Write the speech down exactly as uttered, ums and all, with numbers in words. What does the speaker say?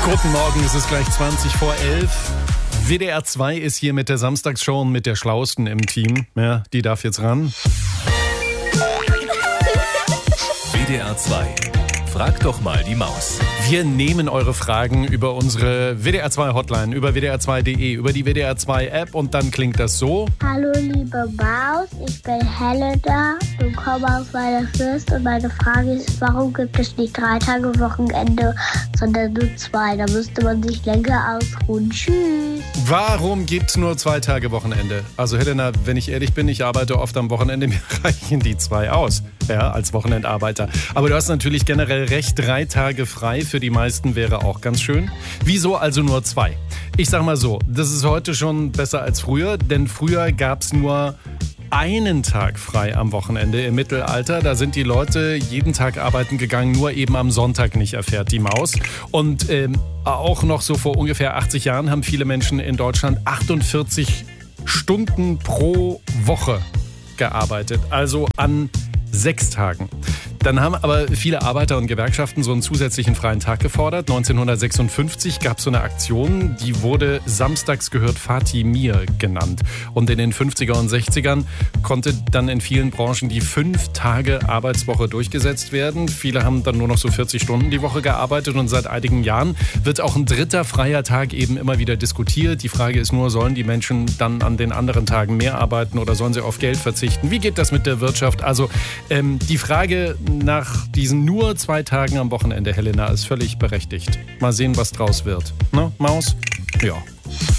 Guten Morgen, es ist gleich zwanzig vor elf. W D R zwei ist hier mit der Samstagsshow und mit der Schlausten im Team. Ja, die darf jetzt ran. W D R zwei. Frag doch mal die Maus. Wir nehmen eure Fragen über unsere W D R zwei Hotline, über W D R zwei Punkt de, über die W D R zwei App und dann klingt das so. Hallo liebe Maus, ich bin Helena und komme aus meiner Fürst und meine Frage ist, warum gibt es nicht drei Tage Wochenende, sondern nur zwei? Da müsste man sich länger ausruhen. Tschüss. Warum gibt es nur zwei Tage Wochenende? Also Helena, wenn ich ehrlich bin, ich arbeite oft am Wochenende, mir reichen die zwei aus, ja, als Wochenendarbeiter. Aber du hast natürlich generell recht, drei Tage frei für die meisten wäre auch ganz schön. Wieso also nur zwei? Ich sag mal so, das ist heute schon besser als früher, denn früher gab es nur einen Tag frei am Wochenende im Mittelalter. Da sind die Leute jeden Tag arbeiten gegangen, nur eben am Sonntag nicht, erfährt die Maus. Und ähm, auch noch so vor ungefähr achtzig Jahren haben viele Menschen in Deutschland achtundvierzig Stunden pro Woche gearbeitet, also an sechs Tagen. Dann haben aber viele Arbeiter und Gewerkschaften so einen zusätzlichen freien Tag gefordert. neunzehnhundertsechsundfünfzig gab es so eine Aktion, die wurde Samstags gehört Fatih Mir genannt. Und in den fünfziger und sechzigern konnte dann in vielen Branchen die fünf Tage Arbeitswoche durchgesetzt werden. Viele haben dann nur noch so vierzig Stunden die Woche gearbeitet und seit einigen Jahren wird auch ein dritter freier Tag eben immer wieder diskutiert. Die Frage ist nur, sollen die Menschen dann an den anderen Tagen mehr arbeiten oder sollen sie auf Geld verzichten? Wie geht das mit der Wirtschaft? Also ähm, die Frage nach diesen nur zwei Tagen am Wochenende, Helena, ist völlig berechtigt. Mal sehen, was draus wird. Ne, Maus? Ja.